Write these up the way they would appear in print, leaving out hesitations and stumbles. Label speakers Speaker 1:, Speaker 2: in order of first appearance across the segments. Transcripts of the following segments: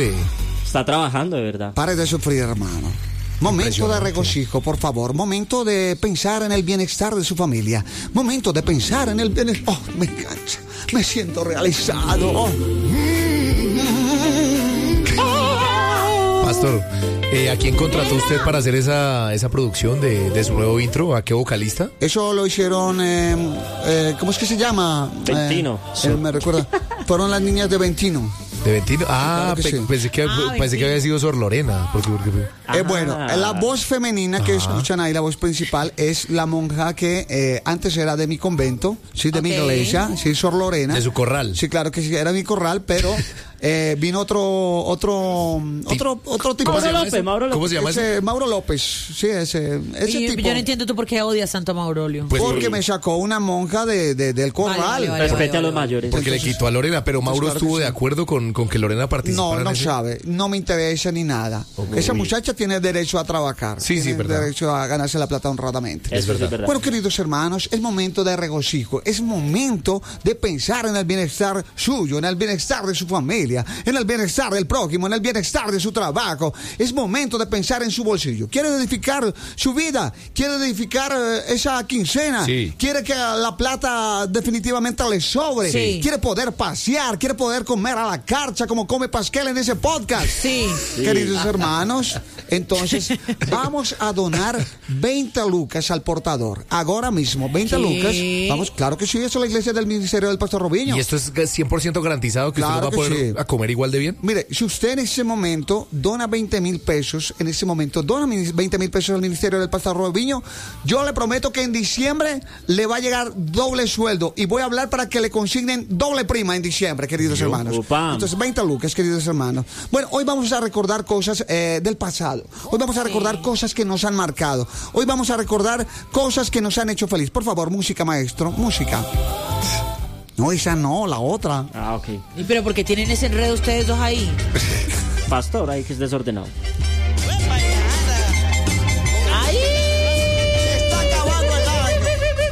Speaker 1: increíble.
Speaker 2: Está trabajando, de verdad.
Speaker 3: Pare de sufrir, hermano. Momento de regocijo, por favor. Momento de pensar en el bienestar de su familia. Momento de pensar en el bienestar. Oh, me encanta. Me siento realizado. Oh.
Speaker 1: Pastor, ¿a quién contrató usted para hacer esa producción de su nuevo intro? ¿A qué vocalista?
Speaker 3: Eso lo hicieron, ¿cómo es que se llama?
Speaker 2: Ventino.
Speaker 3: Me recuerda. Fueron las niñas de Ventino.
Speaker 1: ¿De Ventino?
Speaker 3: Claro que sí.
Speaker 1: Pensé que había sido Sor Lorena. Porque...
Speaker 3: Bueno, la voz femenina que escuchan ahí, la voz principal, es la monja que antes era de mi convento, sí, de mi iglesia, sí, Sor Lorena.
Speaker 1: De su corral.
Speaker 3: Sí, claro que sí, era mi corral, pero vino otro tipo.
Speaker 1: ¿Cómo se llama ese?
Speaker 3: Mauro López, sí, ese tipo.
Speaker 4: Yo no entiendo tú por qué odias tanto a Maurolio.
Speaker 1: Pues
Speaker 3: porque me sacó una monja del corral.
Speaker 4: Vale.
Speaker 2: Respete a los mayores.
Speaker 1: Porque le quitó a Lorena, pero Mauro
Speaker 3: claro
Speaker 1: estuvo
Speaker 3: que
Speaker 1: de
Speaker 3: sí.
Speaker 1: acuerdo con que Lorena participara.
Speaker 3: No sabe, no me interesa ni nada.
Speaker 1: Okay.
Speaker 3: Esa muchacha tiene derecho a trabajar.
Speaker 1: Sí,
Speaker 3: tiene
Speaker 1: verdad.
Speaker 3: derecho a ganarse la plata honradamente.
Speaker 2: Eso sí es verdad.
Speaker 3: Bueno, queridos hermanos, es momento de regocijo, es momento de pensar en el bienestar suyo, en el bienestar de su familia, en el bienestar del prójimo, en el bienestar de su trabajo. Es momento de pensar en su bolsillo. ¿Quiere edificar su vida? ¿Quiere edificar esa quincena?
Speaker 1: Sí.
Speaker 3: ¿Quiere que la plata definitivamente le sobre?
Speaker 4: Sí.
Speaker 3: ¿Quiere poder pasear? ¿Quiere poder comer a la carcha como come Pasquel en ese podcast?
Speaker 4: Sí.
Speaker 3: Queridos hermanos, entonces vamos a donar 20 lucas al portador. Ahora mismo, 20
Speaker 4: ¿Qué?
Speaker 3: lucas. Vamos, claro que sí, eso es la iglesia del Ministerio del Pastor Robiño.
Speaker 1: ¿Y esto es 100% garantizado que
Speaker 3: Claro
Speaker 1: usted no va a
Speaker 3: que
Speaker 1: poder
Speaker 3: sí.
Speaker 1: a comer igual de bien?
Speaker 3: Mire, si usted en ese momento dona 20,000 pesos, en ese momento dona 20,000 pesos al Ministerio del Pastor Robiño, yo le prometo que en diciembre le va a llegar doble sueldo y voy a hablar para que le consignen doble prima en diciembre, queridos hermanos.
Speaker 2: Upa.
Speaker 3: Entonces, 20 lucas, queridos hermanos. Bueno, hoy vamos a recordar cosas del pasado. Hoy vamos a recordar cosas que nos han marcado. Hoy vamos a recordar cosas que nos han hecho feliz. Por favor, música, maestro, música. No, esa no, la otra.
Speaker 2: Ah, ok.
Speaker 4: ¿Y pero por qué tienen ese enredo ustedes dos ahí?
Speaker 2: Pastor, ahí que es desordenado.
Speaker 4: ¡Ay!
Speaker 3: Está acabando el año.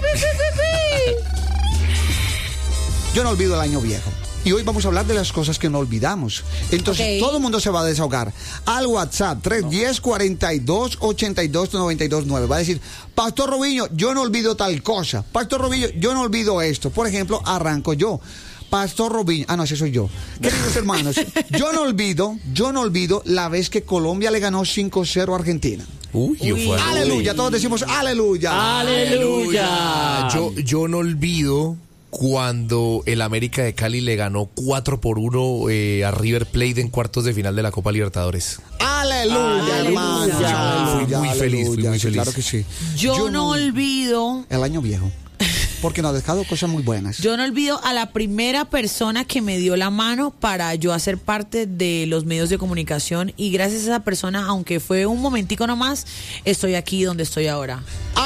Speaker 3: Yo no olvido el año viejo. Y hoy vamos a hablar de las cosas que no olvidamos. Entonces, todo el mundo se va a desahogar. Al WhatsApp, 310-42-82-92-9. Va a decir, Pastor Robiño, yo no olvido tal cosa. Pastor Robiño, yo no olvido esto. Por ejemplo, arranco yo. Pastor Robiño, ese soy yo. Queridos hermanos, yo no olvido la vez que Colombia le ganó 5-0 a Argentina. Aleluya, todos decimos aleluya.
Speaker 2: ¡Aleluya!
Speaker 1: Yo no olvido cuando el América de Cali le ganó 4-1 a River Plate en cuartos de final de la Copa Libertadores.
Speaker 3: Aleluya, hermanos.
Speaker 2: Aleluya.
Speaker 1: Fui muy feliz,
Speaker 3: Sí,
Speaker 1: feliz.
Speaker 3: claro que sí.
Speaker 4: Yo no olvido.
Speaker 3: El año viejo. Porque nos ha dejado cosas muy buenas.
Speaker 4: Yo no olvido a la primera persona que me dio la mano para yo hacer parte de los medios de comunicación y gracias a esa persona, aunque fue un momentico nomás, estoy aquí donde estoy ahora.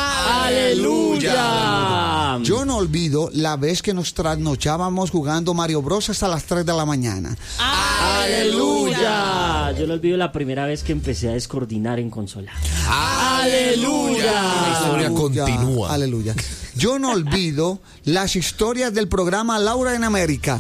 Speaker 2: ¡Aleluya!
Speaker 3: Yo no olvido la vez que nos trasnochábamos jugando Mario Bros hasta las 3 de la mañana.
Speaker 2: ¡Aleluya! Yo no olvido la primera vez que empecé a descoordinar en consola.
Speaker 1: ¡Aleluya! La historia continúa.
Speaker 3: Aleluya. Yo no olvido las historias del programa Laura en América.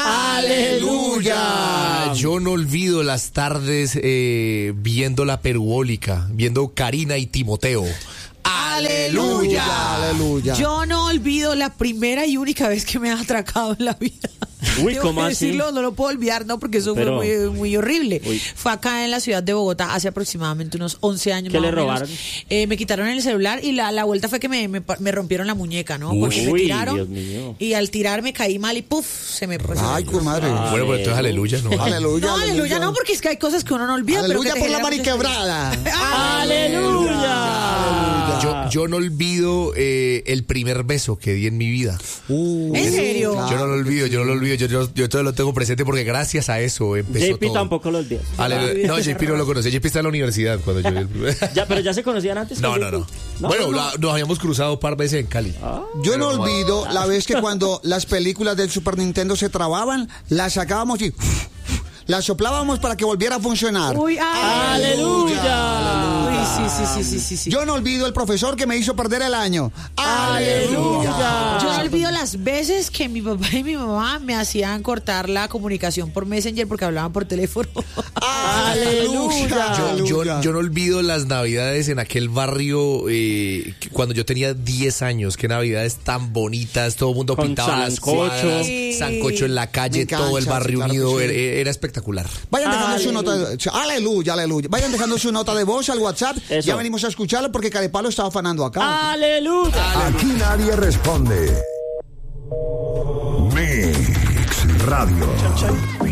Speaker 1: ¡Aleluya! Yo no olvido las tardes viendo la Peruólica, viendo Karina y Timoteo. ¡Aleluya!
Speaker 3: Aleluya.
Speaker 4: Yo no olvido la primera y única vez que me ha atracado en la vida.
Speaker 2: Uy,
Speaker 4: Tengo
Speaker 2: ¿cómo
Speaker 4: que
Speaker 2: así?
Speaker 4: decirlo, no lo puedo olvidar, no, porque eso
Speaker 2: Pero-
Speaker 4: fue muy horrible.
Speaker 2: Uy.
Speaker 4: Fue acá en la ciudad de Bogotá hace aproximadamente unos 11 años.
Speaker 2: ¿Qué
Speaker 4: más
Speaker 2: le
Speaker 4: o menos.
Speaker 2: robaron?
Speaker 4: Me quitaron el celular y la vuelta fue que me rompieron la muñeca, ¿no? Porque me
Speaker 2: Uy,
Speaker 4: tiraron
Speaker 2: Dios mío.
Speaker 4: y al tirarme caí mal y ¡puf! Se me...
Speaker 3: Ay, comadre.
Speaker 1: Bueno, pero entonces aleluya, ¿no?
Speaker 3: Aleluya.
Speaker 4: No, aleluya, no, porque es que hay cosas que uno no olvida.
Speaker 3: Aleluya
Speaker 4: pero que
Speaker 3: por la
Speaker 4: te generan mucha
Speaker 3: mariquebrada.
Speaker 2: ¡Aleluya!
Speaker 1: Yo no olvido el primer beso que di en mi vida.
Speaker 4: ¿En serio?
Speaker 1: Yo no lo olvido. Yo todo lo tengo presente porque gracias a eso empezó
Speaker 2: JP
Speaker 1: todo.
Speaker 2: tampoco lo olvidas.
Speaker 1: No, JP no lo conocí. JP está en la universidad cuando yo...
Speaker 2: Ya, pero ya se conocían antes.
Speaker 1: No.
Speaker 2: ¿No?
Speaker 1: Bueno,
Speaker 2: No.
Speaker 1: nos habíamos cruzado un par veces en Cali.
Speaker 3: Yo no olvido la vez que cuando las películas del Super Nintendo se trababan, las sacábamos y La soplábamos para que volviera a funcionar.
Speaker 4: Uy,
Speaker 2: ¡Aleluya!
Speaker 4: Uy, sí.
Speaker 3: Yo no olvido el profesor que me hizo perder el año.
Speaker 2: ¡Aleluya!
Speaker 4: Yo no olvido las veces que mi papá y mi mamá me hacían cortar la comunicación por Messenger porque hablaban por teléfono.
Speaker 2: ¡Aleluya!
Speaker 1: Yo no olvido las navidades en aquel barrio cuando yo tenía 10 años. Qué navidades tan bonitas, todo el mundo
Speaker 2: Con
Speaker 1: pintaba las
Speaker 2: sancocho.
Speaker 1: cuadras,
Speaker 4: Sí.
Speaker 1: sancocho en la calle,
Speaker 3: Me
Speaker 1: todo el
Speaker 3: encanta,
Speaker 1: barrio
Speaker 3: sí, claro que
Speaker 1: unido,
Speaker 3: sí.
Speaker 1: era espectacular.
Speaker 3: Vayan dejando su nota de... Aleluya. Vayan dejando su nota de voz al WhatsApp.
Speaker 2: Eso.
Speaker 3: Ya venimos a escucharlo porque Carepalo está afanando acá.
Speaker 2: ¡Aleluya!
Speaker 5: Aquí nadie responde. Mix Radio.